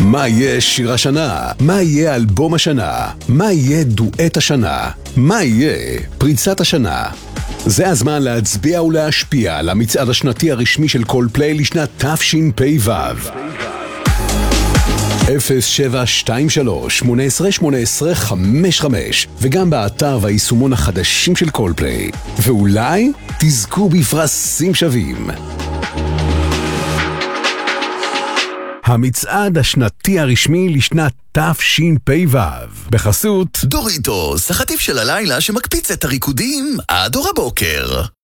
מה יהיה שיר השנה? מה יהיה אלבום השנה? מה יהיה דואט השנה? מה יהיה פריצת השנה? זה הזמן להצביע ולהשפיע על המצעד השנתי הרשמי של קולפליי לשנת תשפ"ו. 0723-181855 וגם באתר והיישומון החדשים של קולפליי. ואולי תזכו בפרסים שווים. המצעד השנתי הרשמי לשנת תשפ"ו בחסות דוריטוס, החטיף של הלילה שמקפיץ את הריקודים עד אור הבוקר.